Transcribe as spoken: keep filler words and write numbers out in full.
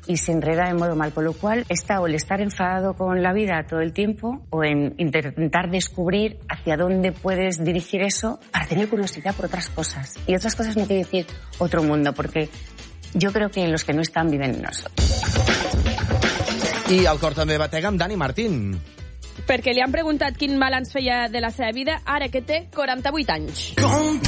y se enreda de modo mal, con lo cual está o el estar enfadado con la vida todo el tiempo o en intentar descubrir hacia dónde puedes dirigir eso para tener curiosidad por otras cosas. Y otras cosas no quiere decir otro mundo, porque jo crec que los que no estan viven en nosotros. I el cor també batega amb Dani Martín. Perquè li han preguntat quin balanç feia de la seva vida ara que té quaranta-vuit anys.